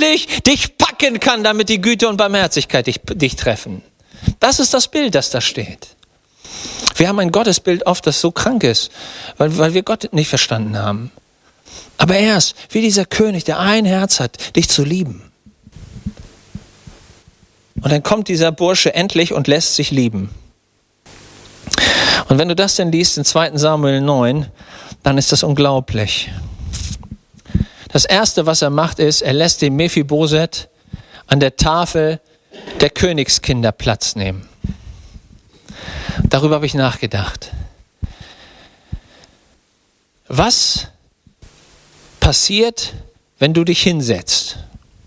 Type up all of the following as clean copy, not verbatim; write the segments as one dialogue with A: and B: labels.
A: endlich dich packen kann, damit die Güte und Barmherzigkeit dich treffen. Das ist das Bild, das da steht. Wir haben ein Gottesbild oft, das so krank ist, weil wir Gott nicht verstanden haben. Aber er ist wie dieser König, der ein Herz hat, dich zu lieben. Und dann kommt dieser Bursche endlich und lässt sich lieben. Und wenn du das dann liest in 2. Samuel 9, dann ist das unglaublich. Das Erste, was er macht, ist, er lässt dem Mephiboset an der Tafel der Königskinder Platz nehmen. Darüber habe ich nachgedacht. Was passiert, wenn du dich hinsetzt?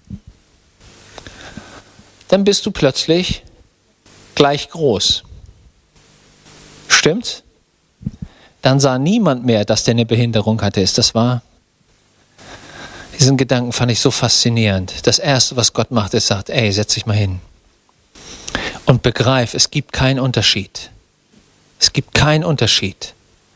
A: Dann bist du plötzlich gleich groß. Stimmt's? Dann sah niemand mehr, dass der eine Behinderung hatte. Ist das wahr? Diesen Gedanken fand ich so faszinierend. Das Erste, was Gott macht, ist, sagt, ey, setz dich mal hin. Und begreif, es gibt keinen Unterschied. Es gibt keinen Unterschied.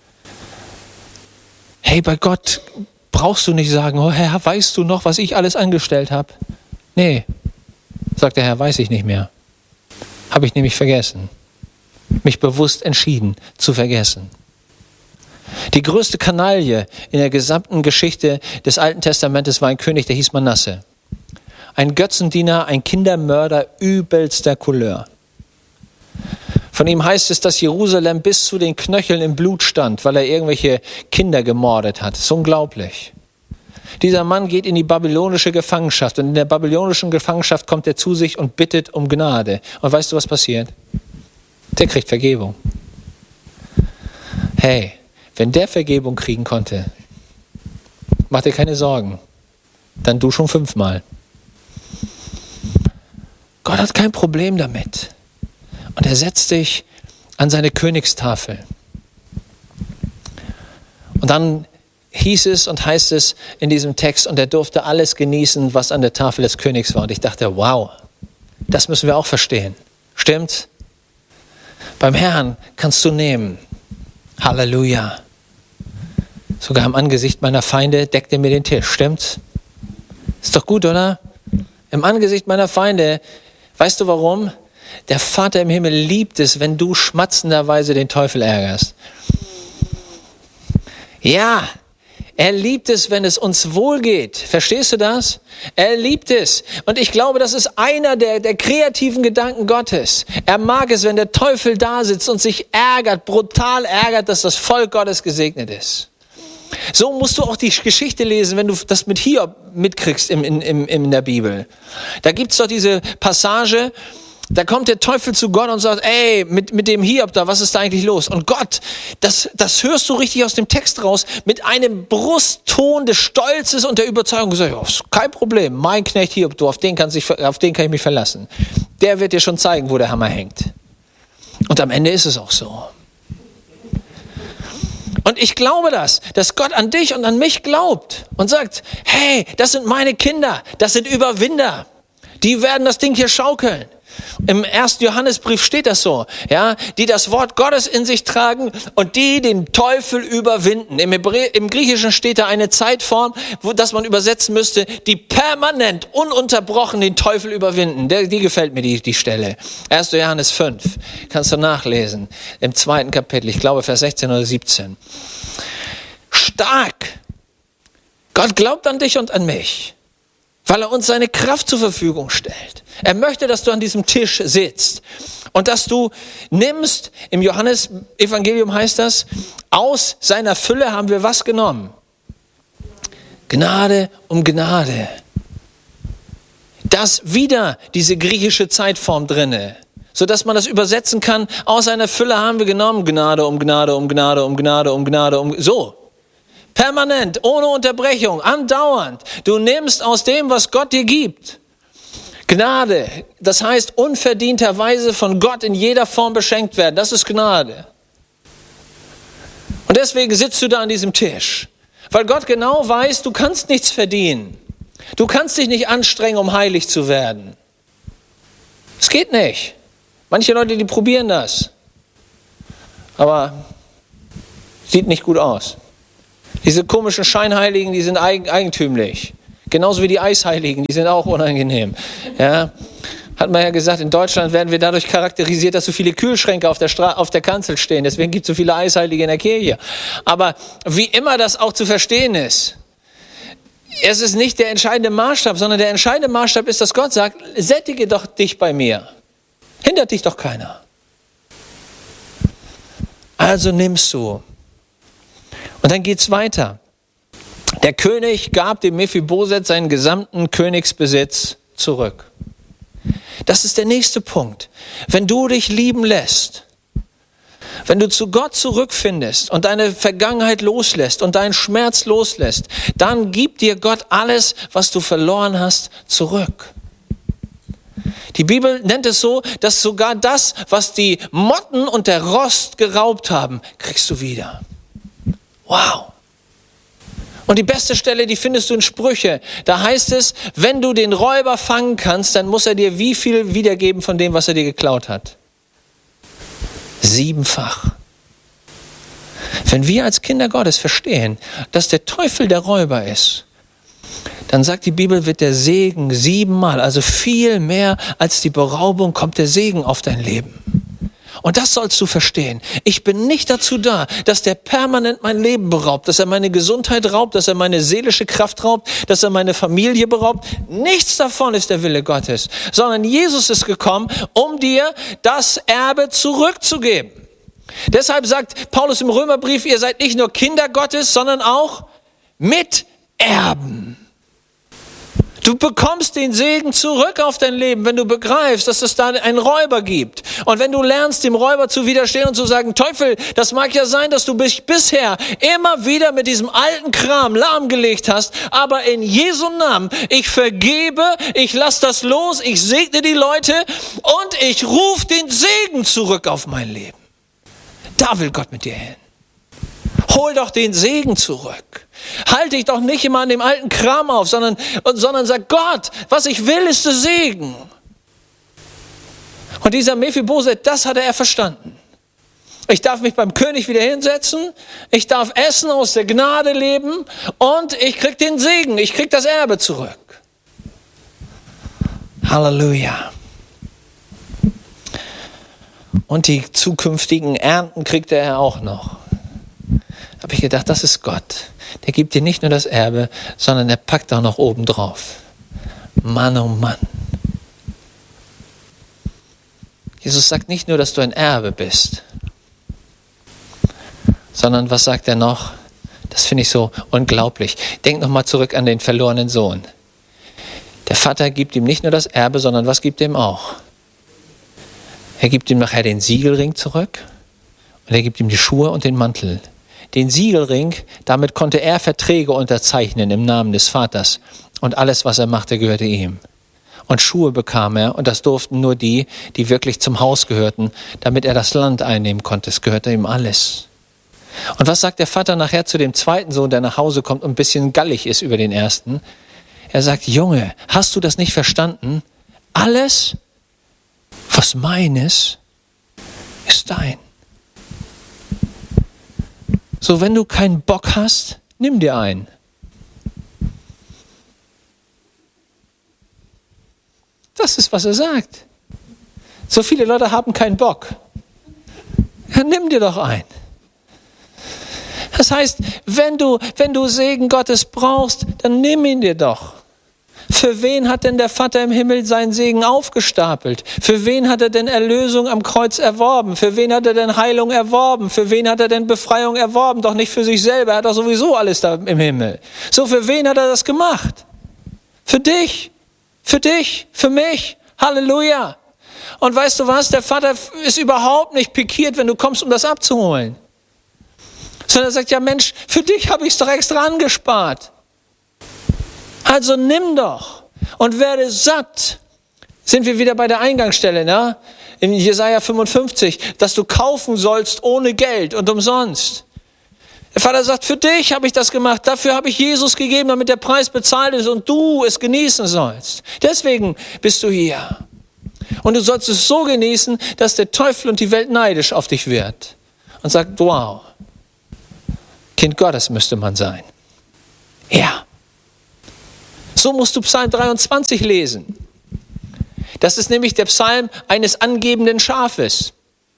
A: Hey, bei Gott brauchst du nicht sagen, oh Herr, weißt du noch, was ich alles angestellt habe? Nee, sagt der Herr, weiß ich nicht mehr. Habe ich nämlich vergessen. Mich bewusst entschieden zu vergessen. Die größte Kanaille in der gesamten Geschichte des Alten Testamentes war ein König, der hieß Manasse. Ein Götzendiener, ein Kindermörder übelster Couleur. Von ihm heißt es, dass Jerusalem bis zu den Knöcheln im Blut stand, weil er irgendwelche Kinder gemordet hat. Das ist unglaublich. Dieser Mann geht in die babylonische Gefangenschaft und in der babylonischen Gefangenschaft kommt er zu sich und bittet um Gnade. Und weißt du, was passiert? Der kriegt Vergebung. Hey, wenn der Vergebung kriegen konnte, mach dir keine Sorgen. Dann du schon 5-mal. Gott hat kein Problem damit. Und er setzt dich an seine Königstafel. Und dann hieß es und heißt es in diesem Text, und er durfte alles genießen, was an der Tafel des Königs war. Und ich dachte, wow, das müssen wir auch verstehen. Stimmt's? Beim Herrn kannst du nehmen. Halleluja. Sogar im Angesicht meiner Feinde deckt er mir den Tisch. Stimmt's? Ist doch gut, oder? Im Angesicht meiner Feinde. Weißt du warum? Der Vater im Himmel liebt es, wenn du schmatzenderweise den Teufel ärgerst. Ja, er liebt es, wenn es uns wohlgeht. Verstehst du das? Er liebt es. Und ich glaube, das ist einer der kreativen Gedanken Gottes. Er mag es, wenn der Teufel da sitzt und sich ärgert, brutal ärgert, dass das Volk Gottes gesegnet ist. So musst du auch die Geschichte lesen, wenn du das mit Hiob mitkriegst in der Bibel. Da gibt's doch diese Passage, da kommt der Teufel zu Gott und sagt, ey, mit dem Hiob da, was ist da eigentlich los? Und Gott, das hörst du richtig aus dem Text raus, mit einem Brustton des Stolzes und der Überzeugung gesagt, oh, ist kein Problem, mein Knecht Hiob, auf den kann ich mich verlassen. Der wird dir schon zeigen, wo der Hammer hängt. Und am Ende ist es auch so. Und ich glaube dass Gott an dich und an mich glaubt und sagt, hey, das sind meine Kinder, das sind Überwinder, die werden das Ding hier schaukeln. Im 1. Johannesbrief steht das so, ja, die das Wort Gottes in sich tragen und die den Teufel überwinden. Im Griechischen steht da eine Zeitform, das man übersetzen müsste, die permanent, ununterbrochen den Teufel überwinden. Die gefällt mir, die Stelle. 1. Johannes 5, kannst du nachlesen, im 2. Kapitel, ich glaube Vers 16 oder 17. Stark! Gott glaubt an dich und an mich, weil er uns seine Kraft zur Verfügung stellt. Er möchte, dass du an diesem Tisch sitzt und dass du nimmst, im Johannes-Evangelium heißt das, aus seiner Fülle haben wir was genommen? Gnade um Gnade. Das wieder diese griechische Zeitform drinne, sodass man das übersetzen kann, aus seiner Fülle haben wir genommen, Gnade um Gnade um Gnade um Gnade um Gnade um, so. Permanent, ohne Unterbrechung, andauernd. Du nimmst aus dem, was Gott dir gibt. Gnade, das heißt unverdienterweise von Gott in jeder Form beschenkt werden. Das ist Gnade. Und deswegen sitzt du da an diesem Tisch. Weil Gott genau weiß, du kannst nichts verdienen. Du kannst dich nicht anstrengen, um heilig zu werden. Es geht nicht. Manche Leute, die probieren das. Aber sieht nicht gut aus. Diese komischen Scheinheiligen, die sind eigentümlich. Genauso wie die Eisheiligen, die sind auch unangenehm. Ja. Hat man ja gesagt, in Deutschland werden wir dadurch charakterisiert, dass so viele Kühlschränke auf der Kanzel stehen. Deswegen gibt es so viele Eisheilige in der Kirche. Aber wie immer das auch zu verstehen ist, es ist nicht der entscheidende Maßstab, sondern der entscheidende Maßstab ist, dass Gott sagt, sättige doch dich bei mir. Hindert dich doch keiner. Also nimmst du. Und dann geht's weiter. Der König gab dem Mephibosheth seinen gesamten Königsbesitz zurück. Das ist der nächste Punkt. Wenn du dich lieben lässt, wenn du zu Gott zurückfindest und deine Vergangenheit loslässt und deinen Schmerz loslässt, dann gibt dir Gott alles, was du verloren hast, zurück. Die Bibel nennt es so, dass sogar das, was die Motten und der Rost geraubt haben, kriegst du wieder. Wow. Und die beste Stelle, die findest du in Sprüche. Da heißt es, wenn du den Räuber fangen kannst, dann muss er dir wie viel wiedergeben von dem, was er dir geklaut hat? 7-fach. Wenn wir als Kinder Gottes verstehen, dass der Teufel der Räuber ist, dann sagt die Bibel, wird der Segen 7-mal, also viel mehr als die Beraubung, kommt der Segen auf dein Leben. Und das sollst du verstehen. Ich bin nicht dazu da, dass der permanent mein Leben beraubt, dass er meine Gesundheit raubt, dass er meine seelische Kraft raubt, dass er meine Familie beraubt. Nichts davon ist der Wille Gottes, sondern Jesus ist gekommen, um dir das Erbe zurückzugeben. Deshalb sagt Paulus im Römerbrief, ihr seid nicht nur Kinder Gottes, sondern auch Miterben. Du bekommst den Segen zurück auf dein Leben, wenn du begreifst, dass es da einen Räuber gibt. Und wenn du lernst, dem Räuber zu widerstehen und zu sagen, Teufel, das mag ja sein, dass du mich bisher immer wieder mit diesem alten Kram lahmgelegt hast, aber in Jesu Namen, ich vergebe, ich lasse das los, ich segne die Leute und ich rufe den Segen zurück auf mein Leben. Da will Gott mit dir hin. Hol doch den Segen zurück. Halt dich doch nicht immer an dem alten Kram auf, sondern sag, Gott, was ich will, ist der Segen. Und dieser Mephibosheth, das hatte er verstanden. Ich darf mich beim König wieder hinsetzen, ich darf essen, aus der Gnade leben und ich krieg den Segen, ich krieg das Erbe zurück. Halleluja. Und die zukünftigen Ernten kriegte er auch noch. Habe ich gedacht, das ist Gott. Der gibt dir nicht nur das Erbe, sondern er packt auch noch oben drauf. Mann, oh Mann. Jesus sagt nicht nur, dass du ein Erbe bist, sondern was sagt er noch? Das finde ich so unglaublich. Denk nochmal zurück an den verlorenen Sohn. Der Vater gibt ihm nicht nur das Erbe, sondern was gibt er ihm auch? Er gibt ihm nachher den Siegelring zurück und er gibt ihm die Schuhe und den Mantel. Den Siegelring, damit konnte er Verträge unterzeichnen im Namen des Vaters. Und alles, was er machte, gehörte ihm. Und Schuhe bekam er, und das durften nur die, die wirklich zum Haus gehörten, damit er das Land einnehmen konnte. Es gehörte ihm alles. Und was sagt der Vater nachher zu dem zweiten Sohn, der nach Hause kommt und ein bisschen gallig ist über den ersten? Er sagt, Junge, hast du das nicht verstanden? Alles, was mein ist dein. So, wenn du keinen Bock hast, nimm dir einen. Das ist, was er sagt. So viele Leute haben keinen Bock. Ja, nimm dir doch einen. Das heißt, wenn du Segen Gottes brauchst, dann nimm ihn dir doch. Für wen hat denn der Vater im Himmel seinen Segen aufgestapelt? Für wen hat er denn Erlösung am Kreuz erworben? Für wen hat er denn Heilung erworben? Für wen hat er denn Befreiung erworben? Doch nicht für sich selber, er hat doch sowieso alles da im Himmel. So, für wen hat er das gemacht? Für dich, für mich. Halleluja. Und weißt du was? Der Vater ist überhaupt nicht pikiert, wenn du kommst, um das abzuholen. Sondern er sagt, ja Mensch, für dich habe ich es doch extra angespart. Also nimm doch und werde satt. Sind wir wieder bei der Eingangsstelle, ne? In Jesaja 55, dass du kaufen sollst ohne Geld und umsonst. Der Vater sagt, für dich habe ich das gemacht, dafür habe ich Jesus gegeben, damit der Preis bezahlt ist und du es genießen sollst. Deswegen bist du hier. Und du sollst es so genießen, dass der Teufel und die Welt neidisch auf dich wird und sagt, wow, Kind Gottes müsste man sein. Ja. So musst du Psalm 23 lesen. Das ist nämlich der Psalm eines angebenden Schafes.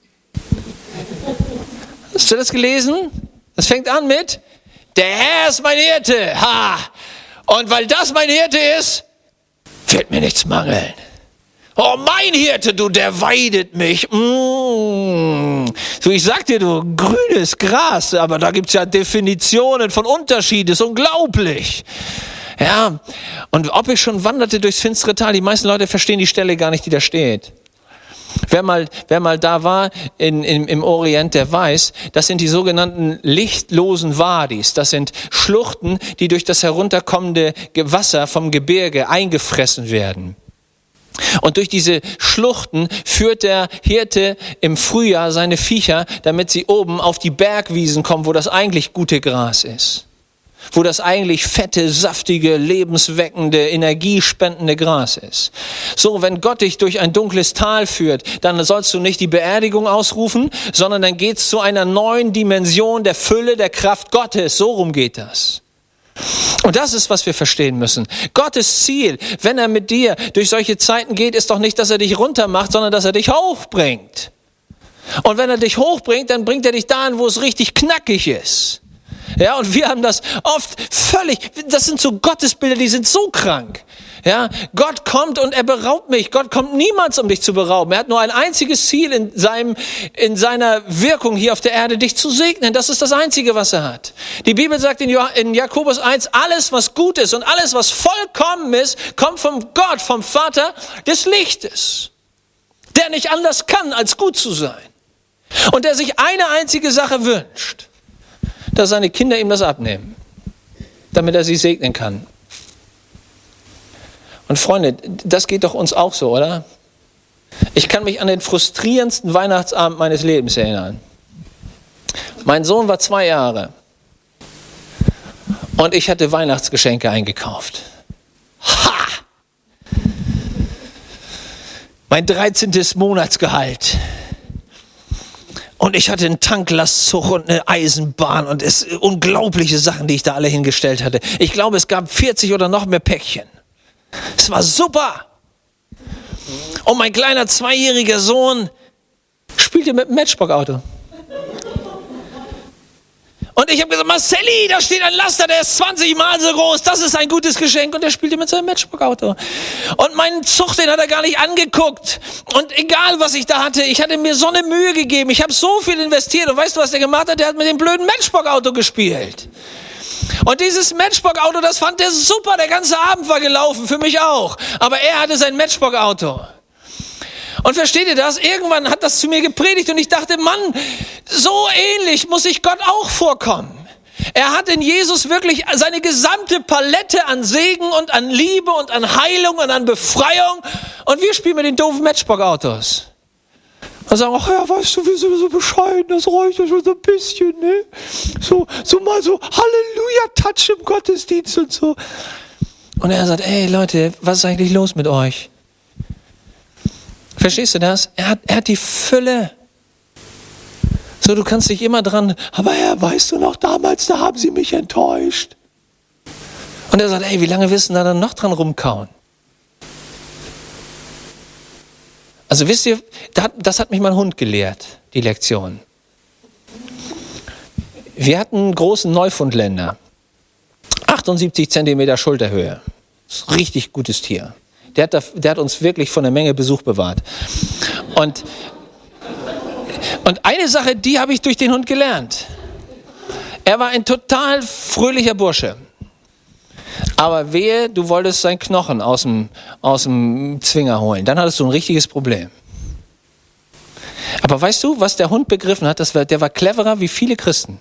A: Hast du das gelesen? Das fängt an mit, der Herr ist mein Hirte. Ha! Und weil das mein Hirte ist, wird mir nichts mangeln. Oh, mein Hirte, du, der weidet mich. So, ich sag dir, du, grünes Gras, aber da gibt's ja Definitionen von Unterschieden, ist unglaublich. Ja, und ob ich schon wanderte durchs finstere Tal, die meisten Leute verstehen die Stelle gar nicht, die da steht. Wer mal da war im Orient, der weiß, das sind die sogenannten lichtlosen Wadis. Das sind Schluchten, die durch das herunterkommende Wasser vom Gebirge eingefressen werden. Und durch diese Schluchten führt der Hirte im Frühjahr seine Viecher, damit sie oben auf die Bergwiesen kommen, wo das eigentlich gute Gras ist. Wo das eigentlich fette, saftige, lebensweckende, energiespendende Gras ist. So, wenn Gott dich durch ein dunkles Tal führt, dann sollst du nicht die Beerdigung ausrufen, sondern dann geht's zu einer neuen Dimension der Fülle, der Kraft Gottes. So rum geht das. Und das ist, was wir verstehen müssen. Gottes Ziel, wenn er mit dir durch solche Zeiten geht, ist doch nicht, dass er dich runtermacht, sondern dass er dich hochbringt. Und wenn er dich hochbringt, dann bringt er dich dahin, wo es richtig knackig ist. Ja, und wir haben das oft das sind so Gottesbilder, die sind so krank. Ja, Gott kommt und er beraubt mich. Gott kommt niemals, um dich zu berauben. Er hat nur ein einziges Ziel in seiner Wirkung hier auf der Erde, dich zu segnen. Das ist das Einzige, was er hat. Die Bibel sagt in Jakobus 1, alles, was gut ist und alles, was vollkommen ist, kommt vom Gott, vom Vater des Lichtes, der nicht anders kann, als gut zu sein. Und der sich eine einzige Sache wünscht, dass seine Kinder ihm das abnehmen, damit er sie segnen kann. Und Freunde, das geht doch uns auch so, oder? Ich kann mich an den frustrierendsten Weihnachtsabend meines Lebens erinnern. Mein Sohn war 2 Jahre und ich hatte Weihnachtsgeschenke eingekauft. Ha! Mein 13. Monatsgehalt. Und ich hatte einen Tanklastzug und eine Eisenbahn und unglaubliche Sachen, die ich da alle hingestellt hatte. Ich glaube, es gab 40 oder noch mehr Päckchen. Es war super. Und mein kleiner 2-jähriger Sohn spielte mit dem Matchbox-Auto. Und ich habe gesagt, Marcelli, da steht ein Laster, der ist 20 Mal so groß, das ist ein gutes Geschenk. Und er spielte mit seinem Matchbox-Auto. Und meinen Zug, den hat er gar nicht angeguckt. Und egal, was ich da hatte, ich hatte mir so eine Mühe gegeben. Ich habe so viel investiert. Und weißt du, was der gemacht hat? Der hat mit dem blöden Matchbox-Auto gespielt. Und dieses Matchbox-Auto, das fand er super. Der ganze Abend war gelaufen, für mich auch. Aber er hatte sein Matchbox-Auto. Und versteht ihr das? Irgendwann hat das zu mir gepredigt und ich dachte, Mann, so ähnlich muss sich Gott auch vorkommen. Er hat in Jesus wirklich seine gesamte Palette an Segen und an Liebe und an Heilung und an Befreiung. Und wir spielen mit den doofen Matchbox-Autos. Und sagen, ach ja, weißt du, wir sind so bescheiden, das reicht ja schon so ein bisschen, ne? So mal so Halleluja-Touch im Gottesdienst und so. Und er sagt, ey Leute, was ist eigentlich los mit euch? Verstehst du das? Er hat die Fülle. So, du kannst dich immer dran, aber Herr, weißt du noch, damals, da haben sie mich enttäuscht. Und er sagt, ey, wie lange wirst du da dann noch dran rumkauen? Also wisst ihr, das hat mich mein Hund gelehrt, die Lektion. Wir hatten einen großen Neufundländer. 78 Zentimeter Schulterhöhe. Das ist ein richtig gutes Tier. Der hat uns wirklich von der Menge Besuch bewahrt. Und eine Sache, die habe ich durch den Hund gelernt. Er war ein total fröhlicher Bursche. Aber wehe, du wolltest seinen Knochen aus dem Zwinger holen. Dann hattest du ein richtiges Problem. Aber weißt du, was der Hund begriffen hat? Der war cleverer wie viele Christen.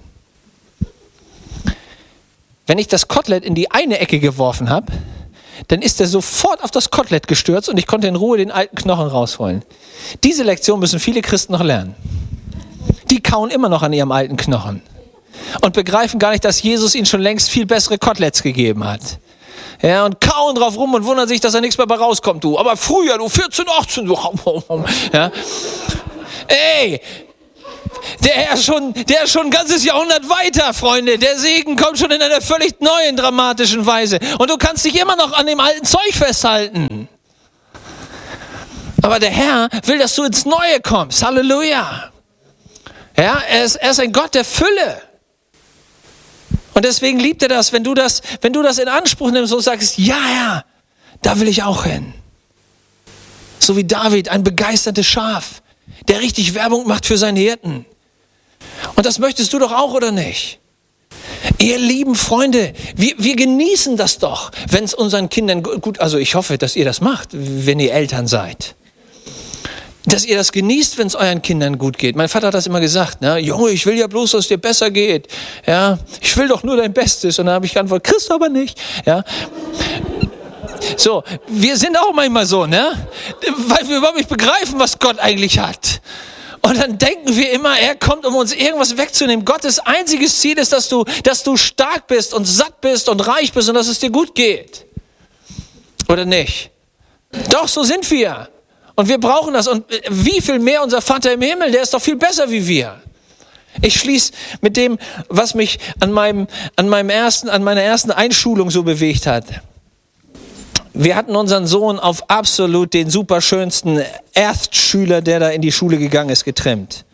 A: Wenn ich das Kotelett in die eine Ecke geworfen habe, dann ist er sofort auf das Kotelett gestürzt und ich konnte in Ruhe den alten Knochen rausholen. Diese Lektion müssen viele Christen noch lernen. Die kauen immer noch an ihrem alten Knochen und begreifen gar nicht, dass Jesus ihnen schon längst viel bessere Koteletts gegeben hat. Ja, und kauen drauf rum und wundern sich, dass da nichts mehr bei rauskommt, du. Aber früher, du 14, 18, du. Ja. Ey, Der ist schon ein ganzes Jahrhundert weiter, Freunde. Der Segen kommt schon in einer völlig neuen, dramatischen Weise. Und du kannst dich immer noch an dem alten Zeug festhalten. Aber der Herr will, dass du ins Neue kommst. Halleluja. Ja, er ist ein Gott der Fülle. Und deswegen liebt er das, wenn du das in Anspruch nimmst und sagst, ja, da will ich auch hin. So wie David, ein begeistertes Schaf, der richtig Werbung macht für seinen Hirten. Und das möchtest du doch auch, oder nicht? Ihr lieben Freunde, wir genießen das doch, wenn es unseren Kindern gut, also ich hoffe, dass ihr das macht, wenn ihr Eltern seid. Dass ihr das genießt, wenn es euren Kindern gut geht. Mein Vater hat das immer gesagt, ne? Junge, ich will ja bloß, dass es dir besser geht. Ja, ich will doch nur dein Bestes. Und dann habe ich geantwortet, kriegst du aber nicht. Ja. So, wir sind auch manchmal so, ne? Weil wir überhaupt nicht begreifen, was Gott eigentlich hat. Und dann denken wir immer, er kommt, um uns irgendwas wegzunehmen. Gottes einziges Ziel ist, dass du stark bist und satt bist und reich bist und dass es dir gut geht. Oder nicht? Doch, so sind wir. Und wir brauchen das. Und wie viel mehr unser Vater im Himmel, der ist doch viel besser wie wir. Ich schließe mit dem, was mich an meiner ersten Einschulung so bewegt hat. Wir hatten unseren Sohn auf absolut den super schönsten Erstschüler, der da in die Schule gegangen ist, getrimmt.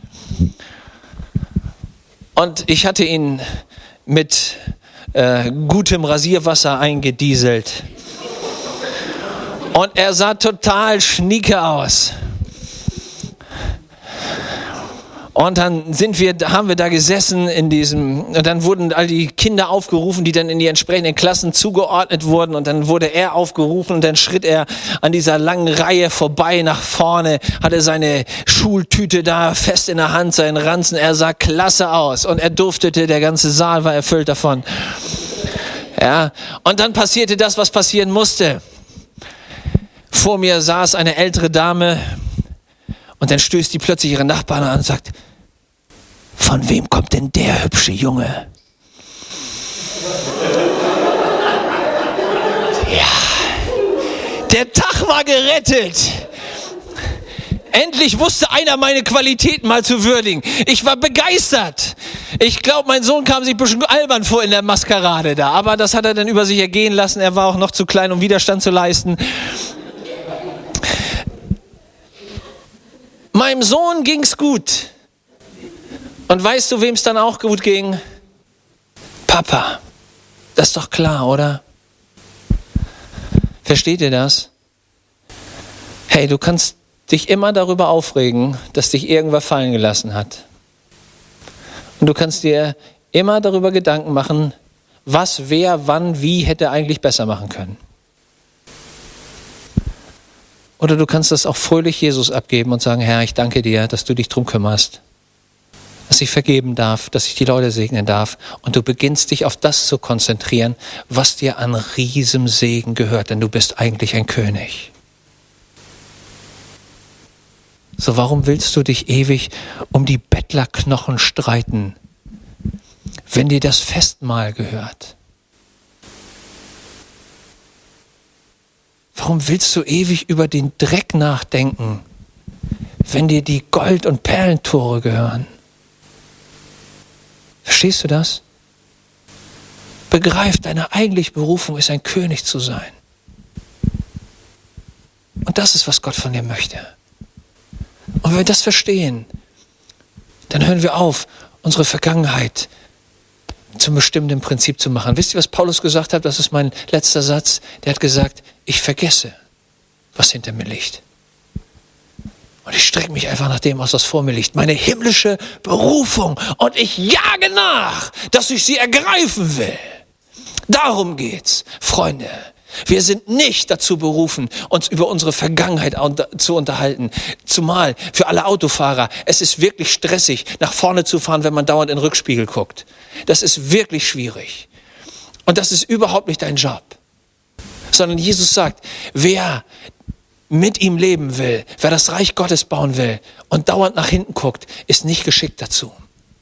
A: Und ich hatte ihn mit gutem Rasierwasser eingedieselt. Und er sah total schnieke aus. Und dann haben wir da gesessen und dann wurden all die Kinder aufgerufen, die dann in die entsprechenden Klassen zugeordnet wurden. Und dann wurde er aufgerufen und dann schritt er an dieser langen Reihe vorbei nach vorne, hatte seine Schultüte da fest in der Hand, seinen Ranzen. Er sah klasse aus und er duftete, der ganze Saal war erfüllt davon. Ja, und dann passierte das, was passieren musste. Vor mir saß eine ältere Dame und dann stößt die plötzlich ihre Nachbarn an und sagt, von wem kommt denn der hübsche Junge? Ja, der Tag war gerettet. Endlich wusste einer meine Qualitäten mal zu würdigen. Ich war begeistert. Ich glaube, mein Sohn kam sich ein bisschen albern vor in der Maskerade da, aber das hat er dann über sich ergehen lassen. Er war auch noch zu klein, um Widerstand zu leisten. Meinem Sohn ging's gut. Und weißt du, wem es dann auch gut ging? Papa. Das ist doch klar, oder? Versteht ihr das? Hey, du kannst dich immer darüber aufregen, dass dich irgendwer fallen gelassen hat. Und du kannst dir immer darüber Gedanken machen, was, wer, wann, wie hätte eigentlich besser machen können. Oder du kannst das auch fröhlich Jesus abgeben und sagen, Herr, ich danke dir, dass du dich drum kümmerst, dass ich vergeben darf, dass ich die Leute segnen darf. Und du beginnst dich auf das zu konzentrieren, was dir an Riesensegen gehört, denn du bist eigentlich ein König. So, warum willst du dich ewig um die Bettlerknochen streiten, wenn dir das Festmahl gehört? Warum willst du ewig über den Dreck nachdenken, wenn dir die Gold- und Perlentore gehören? Verstehst du das? Begreif, deine eigentliche Berufung ist, ein König zu sein. Und das ist, was Gott von dir möchte. Und wenn wir das verstehen, dann hören wir auf, unsere Vergangenheit zum bestimmten Prinzip zu machen. Wisst ihr, was Paulus gesagt hat? Das ist mein letzter Satz. Der hat gesagt, ich vergesse, was hinter mir liegt. Und ich strecke mich einfach nach dem aus, was vor mir liegt. Meine himmlische Berufung. Und ich jage nach, dass ich sie ergreifen will. Darum geht's, Freunde. Wir sind nicht dazu berufen, uns über unsere Vergangenheit zu unterhalten. Zumal für alle Autofahrer, es ist wirklich stressig, nach vorne zu fahren, wenn man dauernd in den Rückspiegel guckt. Das ist wirklich schwierig. Und das ist überhaupt nicht dein Job. Sondern Jesus sagt, wer mit ihm leben will, wer das Reich Gottes bauen will und dauernd nach hinten guckt, ist nicht geschickt dazu.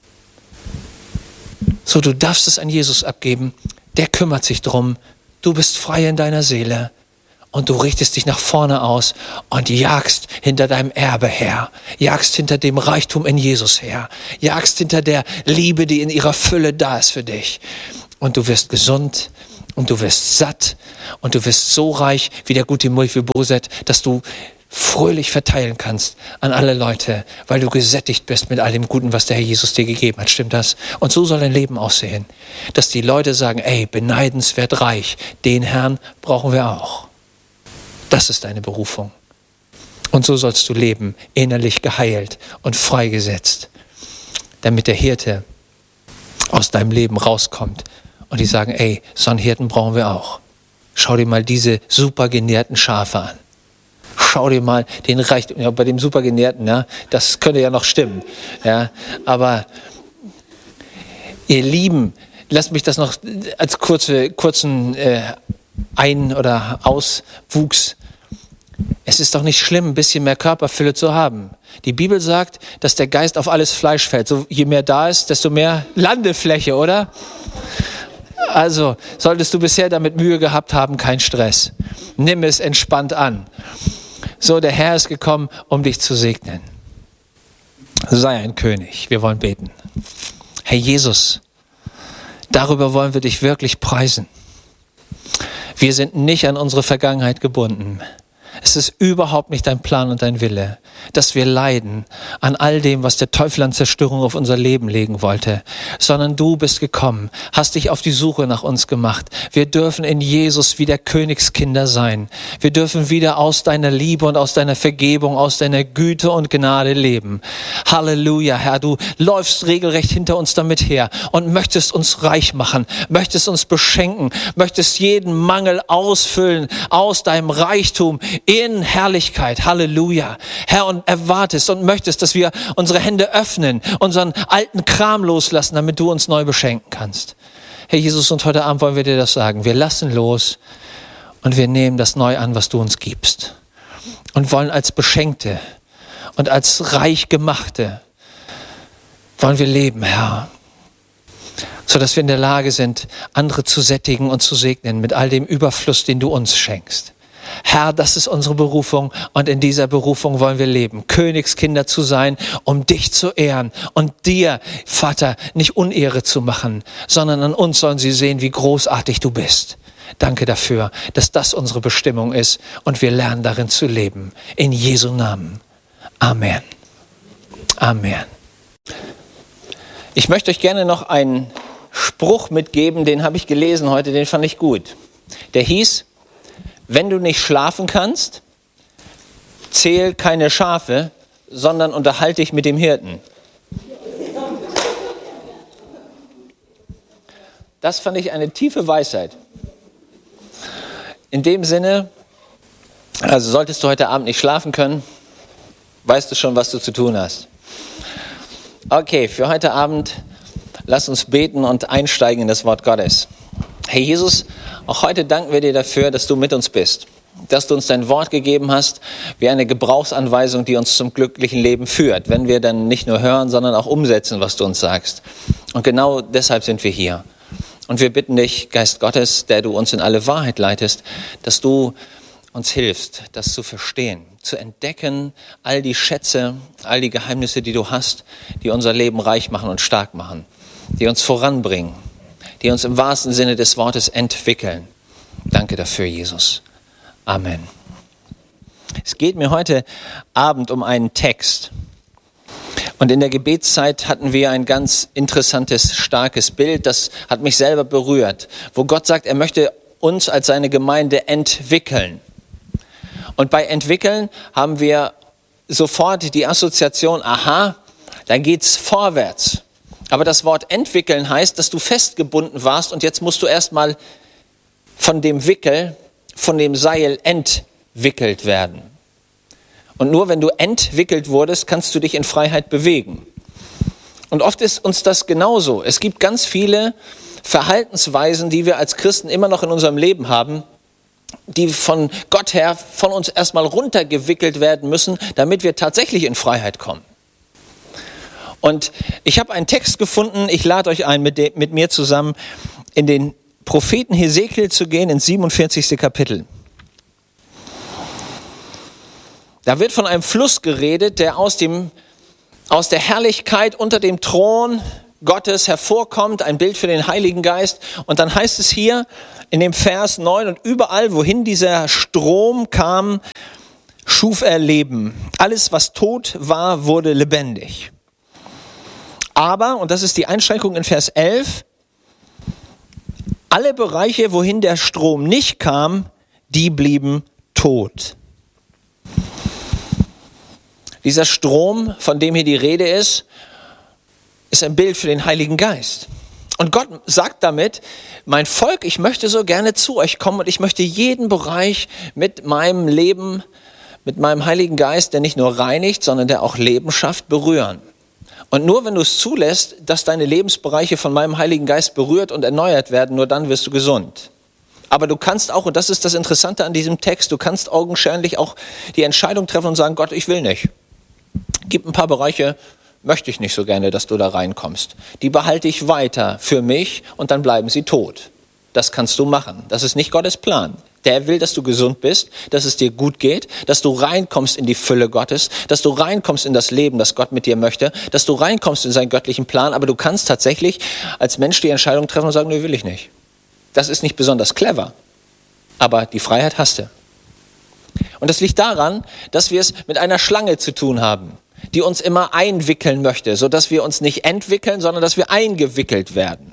A: So, du darfst es an Jesus abgeben. Der kümmert sich drum. Du bist frei in deiner Seele Und du richtest dich nach vorne aus und jagst hinter deinem Erbe her, jagst hinter dem Reichtum in Jesus her, jagst hinter der Liebe, die in ihrer Fülle da ist für dich. Und du wirst gesund und du wirst satt und du wirst so reich wie der gute Mephibosheth, dass du fröhlich verteilen kannst an alle Leute, weil du gesättigt bist mit all dem Guten, was der Herr Jesus dir gegeben hat. Stimmt das? Und so soll dein Leben aussehen, dass die Leute sagen, ey, beneidenswert reich, den Herrn brauchen wir auch. Das ist deine Berufung. Und so sollst du leben, innerlich geheilt und freigesetzt, damit der Hirte aus deinem Leben rauskommt und die sagen, ey, so einen Hirten brauchen wir auch. Schau dir mal diese super genährten Schafe an. Schau dir mal den Reichtum, ja, bei dem super genährten, ja, das könnte ja noch stimmen. Ja, aber ihr Lieben, lasst mich das noch als kurzen Ein- oder Auswuchs. Es ist doch nicht schlimm, ein bisschen mehr Körperfülle zu haben. Die Bibel sagt, dass der Geist auf alles Fleisch fällt. So, je mehr da ist, desto mehr Landefläche, oder? Also, solltest du bisher damit Mühe gehabt haben, kein Stress. Nimm es entspannt an. So, der Herr ist gekommen, um dich zu segnen. Sei ein König. Wir wollen beten. Herr Jesus, darüber wollen wir dich wirklich preisen. Wir sind nicht an unsere Vergangenheit gebunden. Es ist überhaupt nicht dein Plan und dein Wille, dass wir leiden an all dem, was der Teufel an Zerstörung auf unser Leben legen wollte, sondern du bist gekommen, hast dich auf die Suche nach uns gemacht. Wir dürfen in Jesus wieder Königskinder sein. Wir dürfen wieder aus deiner Liebe und aus deiner Vergebung, aus deiner Güte und Gnade leben. Halleluja, Herr, du läufst regelrecht hinter uns damit her und möchtest uns reich machen, möchtest uns beschenken, möchtest jeden Mangel ausfüllen aus deinem Reichtum in Herrlichkeit. Halleluja. Herr, und erwartest und möchtest, dass wir unsere Hände öffnen, unseren alten Kram loslassen, damit du uns neu beschenken kannst. Herr Jesus, und heute Abend wollen wir dir das sagen. Wir lassen los und wir nehmen das neu an, was du uns gibst. Und wollen als Beschenkte und als Reichgemachte wollen wir leben, Herr. Sodass wir in der Lage sind, andere zu sättigen und zu segnen mit all dem Überfluss, den du uns schenkst. Herr, das ist unsere Berufung und in dieser Berufung wollen wir leben, Königskinder zu sein, um dich zu ehren und dir, Vater, nicht Unehre zu machen, sondern an uns sollen sie sehen, wie großartig du bist. Danke dafür, dass das unsere Bestimmung ist und wir lernen darin zu leben. In Jesu Namen. Amen. Amen. Ich möchte euch gerne noch einen Spruch mitgeben, den habe ich gelesen heute, den fand ich gut. Der hieß: Wenn du nicht schlafen kannst, zähl keine Schafe, sondern unterhalte dich mit dem Hirten. Das fand ich eine tiefe Weisheit. In dem Sinne, also solltest du heute Abend nicht schlafen können, weißt du schon, was du zu tun hast. Okay, für heute Abend lass uns beten und einsteigen in das Wort Gottes. Herr Jesus, auch heute danken wir dir dafür, dass du mit uns bist, dass du uns dein Wort gegeben hast, wie eine Gebrauchsanweisung, die uns zum glücklichen Leben führt, wenn wir dann nicht nur hören, sondern auch umsetzen, was du uns sagst. Und genau deshalb sind wir hier. Und wir bitten dich, Geist Gottes, der du uns in alle Wahrheit leitest, dass du uns hilfst, das zu verstehen, zu entdecken, all die Schätze, all die Geheimnisse, die du hast, die unser Leben reich machen und stark machen, die uns voranbringen, die uns im wahrsten Sinne des Wortes entwickeln. Danke dafür, Jesus. Amen. Es geht mir heute Abend um einen Text. Und in der Gebetszeit hatten wir ein ganz interessantes, starkes Bild, das hat mich selber berührt, wo Gott sagt, er möchte uns als seine Gemeinde entwickeln. Und bei entwickeln haben wir sofort die Assoziation, aha, dann geht's vorwärts. Aber das Wort entwickeln heißt, dass du festgebunden warst und jetzt musst du erstmal von dem Wickel, von dem Seil entwickelt werden. Und nur wenn du entwickelt wurdest, kannst du dich in Freiheit bewegen. Und oft ist uns das genauso. Es gibt ganz viele Verhaltensweisen, die wir als Christen immer noch in unserem Leben haben, die von Gott her von uns erstmal runtergewickelt werden müssen, damit wir tatsächlich in Freiheit kommen. Und ich habe einen Text gefunden, ich lade euch ein, mit mir zusammen in den Propheten Hesekiel zu gehen, ins 47. Kapitel. Da wird von einem Fluss geredet, der aus der Herrlichkeit unter dem Thron Gottes hervorkommt, ein Bild für den Heiligen Geist. Und dann heißt es hier in dem Vers 9, und überall, wohin dieser Strom kam, schuf er Leben. Alles, was tot war, wurde lebendig. Aber, und das ist die Einschränkung in Vers 11, alle Bereiche, wohin der Strom nicht kam, die blieben tot. Dieser Strom, von dem hier die Rede ist ein Bild für den Heiligen Geist. Und Gott sagt damit, mein Volk, ich möchte so gerne zu euch kommen und ich möchte jeden Bereich mit meinem Leben, mit meinem Heiligen Geist, der nicht nur reinigt, sondern der auch Leben schafft, berühren. Und nur wenn du es zulässt, dass deine Lebensbereiche von meinem Heiligen Geist berührt und erneuert werden, nur dann wirst du gesund. Aber du kannst auch, und das ist das Interessante an diesem Text, du kannst augenscheinlich auch die Entscheidung treffen und sagen, Gott, ich will nicht. Gibt ein paar Bereiche, möchte ich nicht so gerne, dass du da reinkommst. Die behalte ich weiter für mich und dann bleiben sie tot. Das kannst du machen. Das ist nicht Gottes Plan. Der will, dass du gesund bist, dass es dir gut geht, dass du reinkommst in die Fülle Gottes, dass du reinkommst in das Leben, das Gott mit dir möchte, dass du reinkommst in seinen göttlichen Plan. Aber du kannst tatsächlich als Mensch die Entscheidung treffen und sagen, nee, will ich nicht. Das ist nicht besonders clever, aber die Freiheit hast du. Und das liegt daran, dass wir es mit einer Schlange zu tun haben, die uns immer einwickeln möchte, sodass wir uns nicht entwickeln, sondern dass wir eingewickelt werden.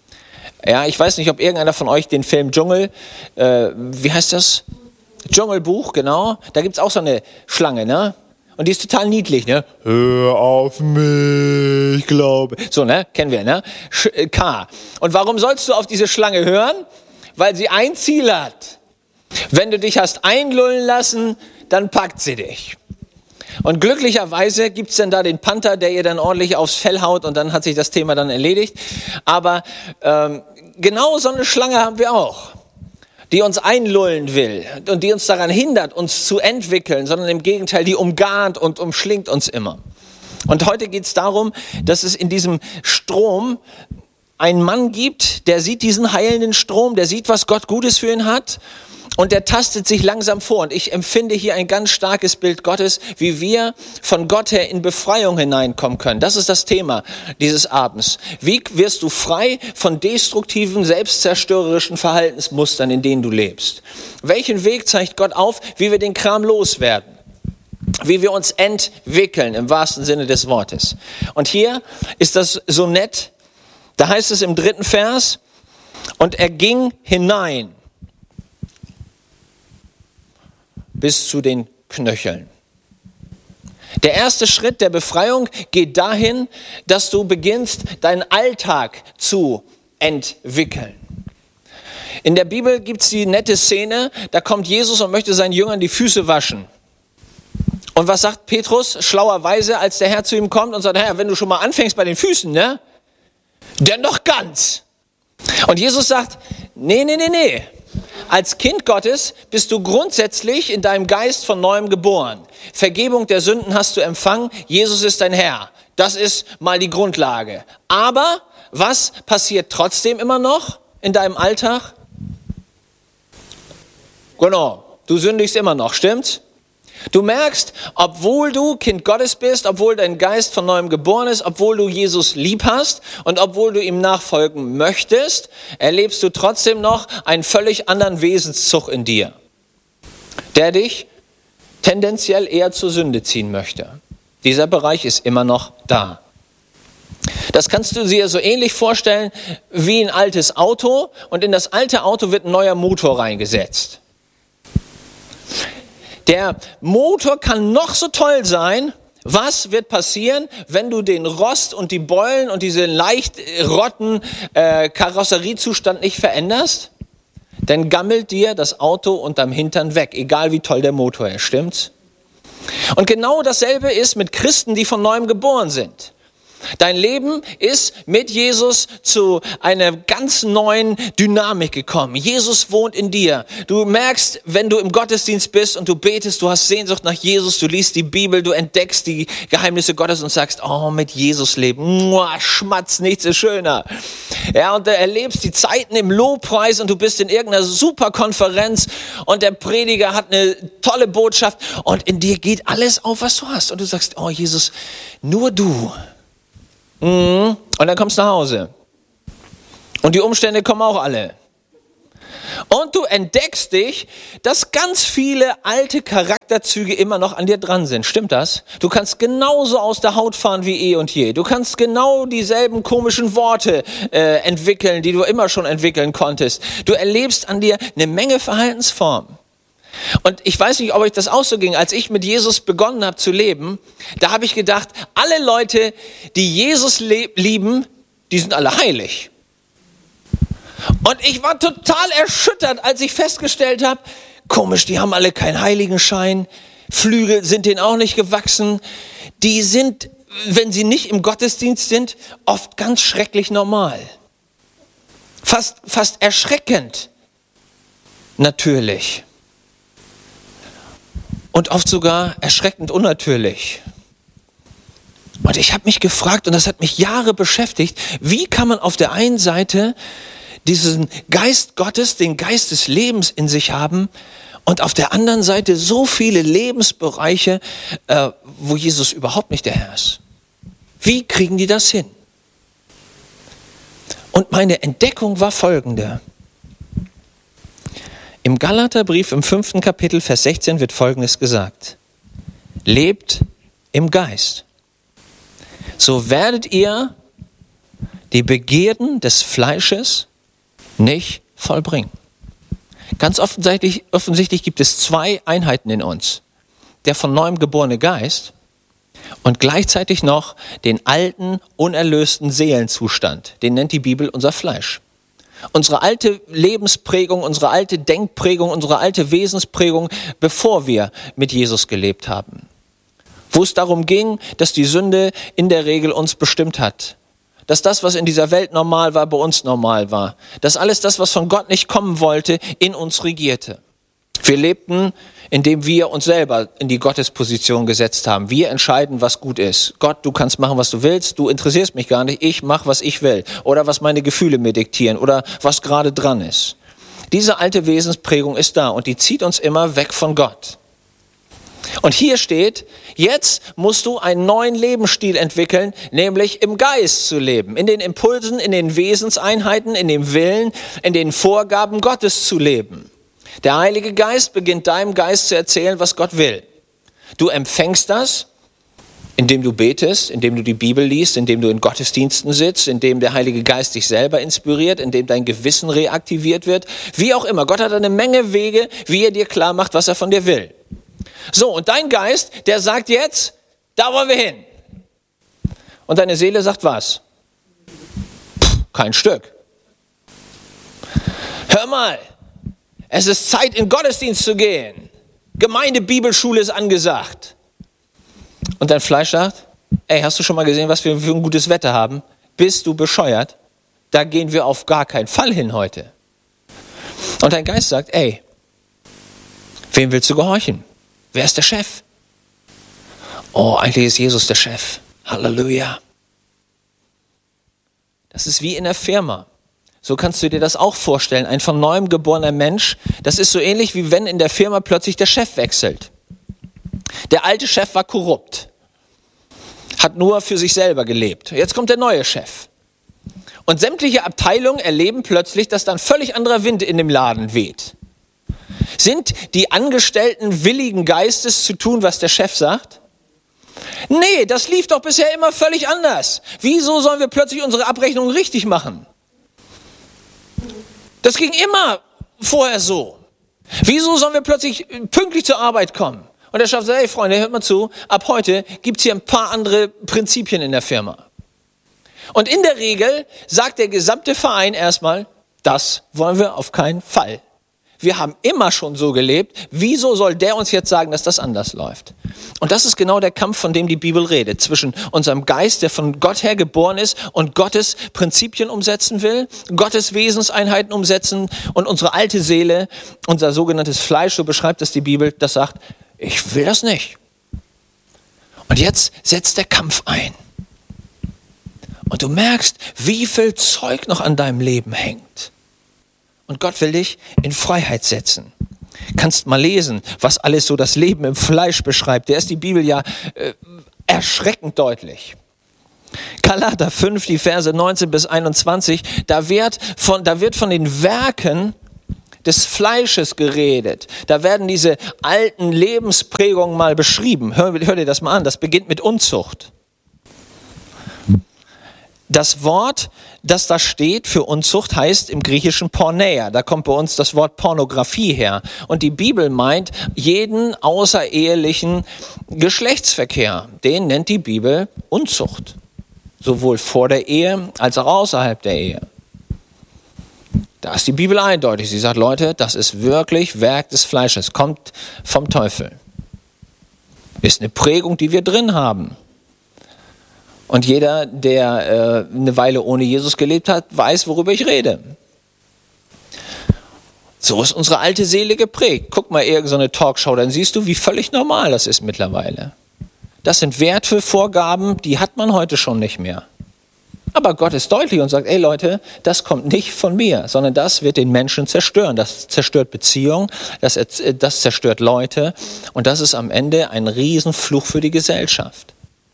A: Ja, ich weiß nicht, ob irgendeiner von euch den Film Dschungel, wie heißt das? Dschungelbuch, genau. Da gibt's auch so eine Schlange, ne? Und die ist total niedlich, ne? Hör auf mich, glaube. So, ne? Kennen wir, ne? K. Und warum sollst du auf diese Schlange hören? Weil sie ein Ziel hat. Wenn du dich hast einlullen lassen, dann packt sie dich. Und glücklicherweise gibt's dann da den Panther, der ihr dann ordentlich aufs Fell haut und dann hat sich das Thema dann erledigt. Aber genau so eine Schlange haben wir auch, die uns einlullen will und die uns daran hindert, uns zu entwickeln, sondern im Gegenteil, die umgarnt und umschlingt uns immer. Und heute geht's darum, dass es in diesem Strom einen Mann gibt, der sieht diesen heilenden Strom, der sieht, was Gott Gutes für ihn hat. Und der tastet sich langsam vor. Und ich empfinde hier ein ganz starkes Bild Gottes, wie wir von Gott her in Befreiung hineinkommen können. Das ist das Thema dieses Abends. Wie wirst du frei von destruktiven, selbstzerstörerischen Verhaltensmustern, in denen du lebst? Welchen Weg zeigt Gott auf, wie wir den Kram loswerden? Wie wir uns entwickeln, im wahrsten Sinne des Wortes. Und hier ist das so nett. Da heißt es im 3. Vers, und er ging hinein bis zu den Knöcheln. Der erste Schritt der Befreiung geht dahin, dass du beginnst, deinen Alltag zu entwickeln. In der Bibel gibt es die nette Szene, da kommt Jesus und möchte seinen Jüngern die Füße waschen. Und was sagt Petrus schlauerweise, als der Herr zu ihm kommt und sagt, Herr, wenn du schon mal anfängst bei den Füßen, ne? Denn doch ganz. Und Jesus sagt, nee. Als Kind Gottes bist du grundsätzlich in deinem Geist von neuem geboren. Vergebung der Sünden hast du empfangen. Jesus ist dein Herr. Das ist mal die Grundlage. Aber was passiert trotzdem immer noch in deinem Alltag? Genau, du sündigst immer noch, stimmt's? Du merkst, obwohl du Kind Gottes bist, obwohl dein Geist von neuem geboren ist, obwohl du Jesus lieb hast und obwohl du ihm nachfolgen möchtest, erlebst du trotzdem noch einen völlig anderen Wesenszug in dir, der dich tendenziell eher zur Sünde ziehen möchte. Dieser Bereich ist immer noch da. Das kannst du dir so ähnlich vorstellen wie ein altes Auto und in das alte Auto wird ein neuer Motor reingesetzt. Der Motor kann noch so toll sein. Was wird passieren, wenn du den Rost und die Beulen und diese leicht rotten Karosseriezustand nicht veränderst? Dann gammelt dir das Auto unterm Hintern weg, egal wie toll der Motor ist, stimmt's? Und genau dasselbe ist mit Christen, die von neuem geboren sind. Dein Leben ist mit Jesus zu einer ganz neuen Dynamik gekommen. Jesus wohnt in dir. Du merkst, wenn du im Gottesdienst bist und du betest, du hast Sehnsucht nach Jesus, du liest die Bibel, du entdeckst die Geheimnisse Gottes und sagst, oh, mit Jesus leben, muah, Schmatz, nichts ist schöner. Ja, und du erlebst die Zeiten im Lobpreis und du bist in irgendeiner super Konferenz und der Prediger hat eine tolle Botschaft und in dir geht alles auf, was du hast. Und du sagst, oh Jesus, nur du. Und dann kommst du nach Hause. Und die Umstände kommen auch alle. Und du entdeckst dich, dass ganz viele alte Charakterzüge immer noch an dir dran sind. Stimmt das? Du kannst genauso aus der Haut fahren wie eh und je. Du kannst genau dieselben komischen Worte entwickeln, die du immer schon entwickeln konntest. Du erlebst an dir eine Menge Verhaltensformen. Und ich weiß nicht, ob euch das auch so ging, als ich mit Jesus begonnen habe zu leben, da habe ich gedacht, alle Leute, die Jesus lieben, die sind alle heilig. Und ich war total erschüttert, als ich festgestellt habe, komisch, die haben alle keinen Heiligenschein, Flügel sind denen auch nicht gewachsen, die sind, wenn sie nicht im Gottesdienst sind, oft ganz schrecklich normal. Fast erschreckend natürlich. Und oft sogar erschreckend unnatürlich. Und ich habe mich gefragt, und das hat mich Jahre beschäftigt, wie kann man auf der einen Seite diesen Geist Gottes, den Geist des Lebens in sich haben und auf der anderen Seite so viele Lebensbereiche, wo Jesus überhaupt nicht der Herr ist. Wie kriegen die das hin? Und meine Entdeckung war folgende. Im Galaterbrief im 5. Kapitel, Vers 16 wird Folgendes gesagt. Lebt im Geist. So werdet ihr die Begierden des Fleisches nicht vollbringen. Ganz offensichtlich gibt es zwei Einheiten in uns. Der von neuem geborene Geist und gleichzeitig noch den alten, unerlösten Seelenzustand. Den nennt die Bibel unser Fleisch. Unsere alte Lebensprägung, unsere alte Denkprägung, unsere alte Wesensprägung, bevor wir mit Jesus gelebt haben. Wo es darum ging, dass die Sünde in der Regel uns bestimmt hat. Dass das, was in dieser Welt normal war, bei uns normal war. Dass alles das, was von Gott nicht kommen wollte, in uns regierte. Wir lebten, indem wir uns selber in die Gottesposition gesetzt haben. Wir entscheiden, was gut ist. Gott, du kannst machen, was du willst. Du interessierst mich gar nicht. Ich mache, was ich will. Oder was meine Gefühle mir diktieren. Oder was gerade dran ist. Diese alte Wesensprägung ist da und die zieht uns immer weg von Gott. Und hier steht, jetzt musst du einen neuen Lebensstil entwickeln, nämlich im Geist zu leben. In den Impulsen, in den Wesenseinheiten, in dem Willen, in den Vorgaben Gottes zu leben. Der Heilige Geist beginnt deinem Geist zu erzählen, was Gott will. Du empfängst das, indem du betest, indem du die Bibel liest, indem du in Gottesdiensten sitzt, indem der Heilige Geist dich selber inspiriert, indem dein Gewissen reaktiviert wird. Wie auch immer, Gott hat eine Menge Wege, wie er dir klar macht, was er von dir will. So, und dein Geist, der sagt jetzt, da wollen wir hin. Und deine Seele sagt was? Kein Stück. Hör mal. Es ist Zeit, in Gottesdienst zu gehen. Gemeindebibelschule ist angesagt. Und dein Fleisch sagt, ey, hast du schon mal gesehen, was wir für ein gutes Wetter haben? Bist du bescheuert? Da gehen wir auf gar keinen Fall hin heute. Und dein Geist sagt, ey, wem willst du gehorchen? Wer ist der Chef? Oh, eigentlich ist Jesus der Chef. Halleluja. Das ist wie in der Firma. So kannst du dir das auch vorstellen. Ein von neuem geborener Mensch, das ist so ähnlich wie wenn in der Firma plötzlich der Chef wechselt. Der alte Chef war korrupt, hat nur für sich selber gelebt. Jetzt kommt der neue Chef. Und sämtliche Abteilungen erleben plötzlich, dass da ein völlig anderer Wind in dem Laden weht. Sind die Angestellten willigen Geistes zu tun, was der Chef sagt? Nee, das lief doch bisher immer völlig anders. Wieso sollen wir plötzlich unsere Abrechnung richtig machen? Das ging immer vorher so. Wieso sollen wir plötzlich pünktlich zur Arbeit kommen? Und der Chef sagt, hey Freunde, hört mal zu, ab heute gibt es hier ein paar andere Prinzipien in der Firma. Und in der Regel sagt der gesamte Verein erstmal, das wollen wir auf keinen Fall. wir haben immer schon so gelebt. Wieso soll der uns jetzt sagen, dass das anders läuft? Und das ist genau der Kampf, von dem die Bibel redet. Zwischen unserem Geist, der von Gott her geboren ist und Gottes Prinzipien umsetzen will, Gottes Wesenseinheiten umsetzen und unsere alte Seele, unser sogenanntes Fleisch, so beschreibt es die Bibel, das sagt, ich will das nicht. Und jetzt setzt der Kampf ein. Und du merkst, wie viel Zeug noch an deinem Leben hängt. Und Gott will dich in Freiheit setzen. Kannst mal lesen, was alles so das Leben im Fleisch beschreibt. Da ist die Bibel ja erschreckend deutlich. Galater 5, die Verse 19 bis 21, da wird von den Werken des Fleisches geredet. Da werden diese alten Lebensprägungen mal beschrieben. Hör dir das mal an, das beginnt mit Unzucht. Das Wort, das da steht für Unzucht, heißt im Griechischen Porneia. Da kommt bei uns das Wort Pornografie her. Und die Bibel meint jeden außerehelichen Geschlechtsverkehr. Den nennt die Bibel Unzucht. Sowohl vor der Ehe als auch außerhalb der Ehe. Da ist die Bibel eindeutig. Sie sagt, Leute, das ist wirklich Werk des Fleisches, kommt vom Teufel. Ist eine Prägung, die wir drin haben. Und jeder, der eine Weile ohne Jesus gelebt hat, weiß, worüber ich rede. So ist unsere alte Seele geprägt. Guck mal irgendeine Talkshow, dann siehst du, wie völlig normal das ist mittlerweile. Das sind Wertvorgaben, die hat man heute schon nicht mehr. Aber Gott ist deutlich und sagt, ey Leute, das kommt nicht von mir, sondern das wird den Menschen zerstören. Das zerstört Beziehungen, das zerstört Leute und das ist am Ende ein Riesenfluch für die Gesellschaft.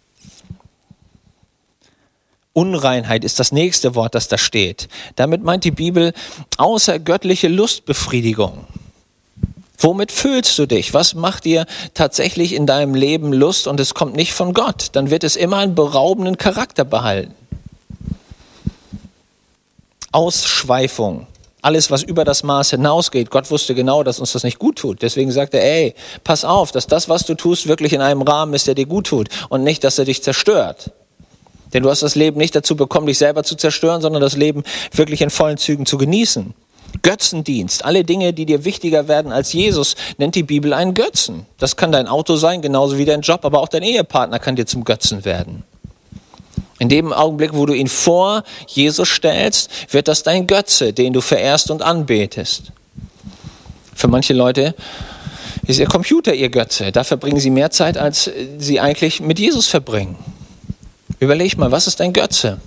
A: Unreinheit ist das nächste Wort, das da steht. Damit meint die Bibel außergöttliche Lustbefriedigung. Womit fühlst du dich? Was macht dir tatsächlich in deinem Leben Lust und es kommt nicht von Gott? Dann wird es immer einen beraubenden Charakter behalten. Ausschweifung. Alles, was über das Maß hinausgeht. Gott wusste genau, dass uns das nicht gut tut. Deswegen sagt er, ey, pass auf, dass das, was du tust, wirklich in einem Rahmen ist, der dir gut tut und nicht, dass er dich zerstört. Denn du hast das Leben nicht dazu bekommen, dich selber zu zerstören, sondern das Leben wirklich in vollen Zügen zu genießen. Götzendienst, alle Dinge, die dir wichtiger werden als Jesus, nennt die Bibel einen Götzen. Das kann dein Auto sein, genauso wie dein Job, aber auch dein Ehepartner kann dir zum Götzen werden. In dem Augenblick, wo du ihn vor Jesus stellst, wird das dein Götze, den du verehrst und anbetest. Für manche Leute ist ihr Computer ihr Götze. Da verbringen sie mehr Zeit, als sie eigentlich mit Jesus verbringen. Überleg mal, was ist dein Götze?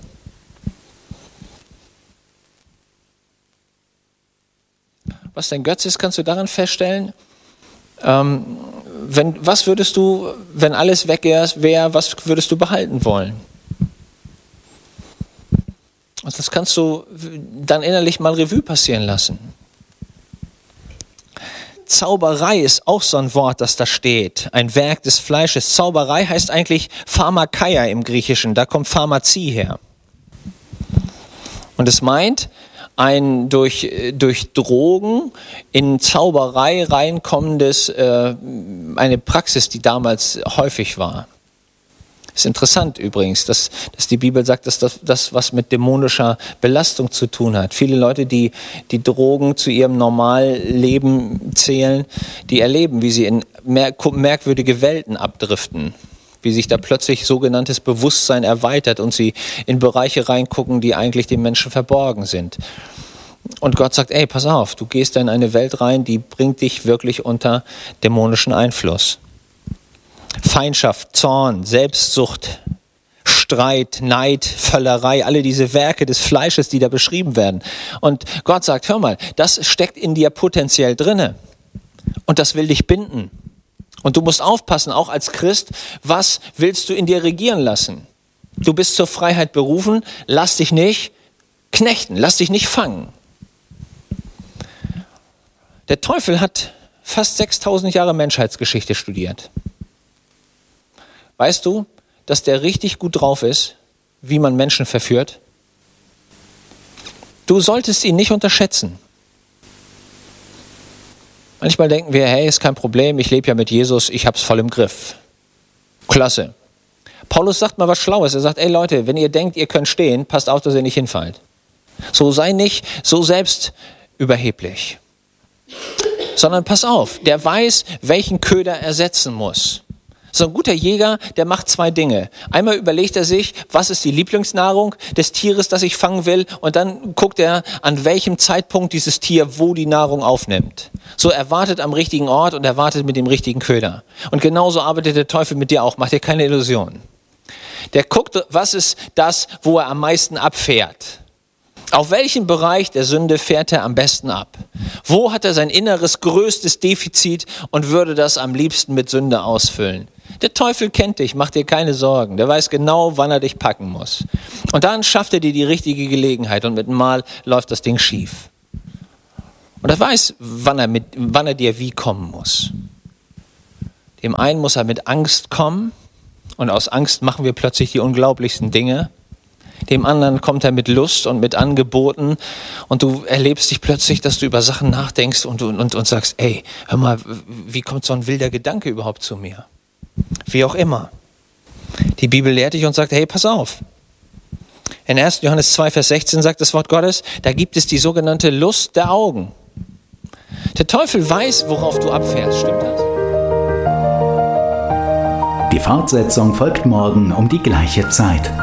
A: Was dein Götze ist, kannst du daran feststellen, was würdest du, wenn alles weg wäre, was würdest du behalten wollen? Und das kannst du dann innerlich mal Revue passieren lassen. Zauberei ist auch so ein Wort, das da steht. Ein Werk des Fleisches. Zauberei heißt eigentlich Pharmakeia im Griechischen. Da kommt Pharmazie her. Und es meint ein durch Drogen in Zauberei reinkommendes, eine Praxis, die damals häufig war. Ist interessant übrigens, dass die Bibel sagt, dass das was mit dämonischer Belastung zu tun hat. Viele Leute, die Drogen zu ihrem Normalleben zählen, die erleben, wie sie in merkwürdige Welten abdriften. Wie sich da plötzlich sogenanntes Bewusstsein erweitert und sie in Bereiche reingucken, die eigentlich den Menschen verborgen sind. Und Gott sagt, ey, pass auf, du gehst da in eine Welt rein, die bringt dich wirklich unter dämonischen Einfluss. Feindschaft, Zorn, Selbstsucht, Streit, Neid, Völlerei, alle diese Werke des Fleisches, die da beschrieben werden. Und Gott sagt, hör mal, das steckt in dir potenziell drinne. Und das will dich binden. Und du musst aufpassen, auch als Christ, was willst du in dir regieren lassen? Du bist zur Freiheit berufen, lass dich nicht knechten, lass dich nicht fangen. Der Teufel hat fast 6000 Jahre Menschheitsgeschichte studiert. Weißt du, dass der richtig gut drauf ist, wie man Menschen verführt? Du solltest ihn nicht unterschätzen. Manchmal denken wir, hey, ist kein Problem, ich lebe ja mit Jesus, ich hab's voll im Griff. Klasse. Paulus sagt mal was Schlaues. Er sagt, ey Leute, wenn ihr denkt, ihr könnt stehen, passt auf, dass ihr nicht hinfallt. So sei nicht so selbstüberheblich. Sondern pass auf, der weiß, welchen Köder er setzen muss. So ein guter Jäger, der macht 2 Dinge. Einmal überlegt er sich, was ist die Lieblingsnahrung des Tieres, das ich fangen will, und dann guckt er, an welchem Zeitpunkt dieses Tier wo die Nahrung aufnimmt. So, er wartet am richtigen Ort und er wartet mit dem richtigen Köder. Und genauso arbeitet der Teufel mit dir auch, mach dir keine Illusionen. Der guckt, was ist das, wo er am meisten abfährt. Auf welchen Bereich der Sünde fährt er am besten ab? Wo hat er sein inneres größtes Defizit und würde das am liebsten mit Sünde ausfüllen? Der Teufel kennt dich, mach dir keine Sorgen. Der weiß genau, wann er dich packen muss. Und dann schafft er dir die richtige Gelegenheit und mit einem Mal läuft das Ding schief. Und er weiß, wann er dir wie kommen muss. Dem einen muss er mit Angst kommen und aus Angst machen wir plötzlich die unglaublichsten Dinge. Dem anderen kommt er mit Lust und mit Angeboten und du erlebst dich plötzlich, dass du über Sachen nachdenkst und sagst, ey, hör mal, wie kommt so ein wilder Gedanke überhaupt zu mir? Wie auch immer. Die Bibel lehrt dich und sagt, hey, pass auf. In 1. Johannes 2, Vers 16 sagt das Wort Gottes, da gibt es die sogenannte Lust der Augen. Der Teufel weiß, worauf du abfährst, stimmt das?
B: Die Fortsetzung folgt morgen um die gleiche Zeit.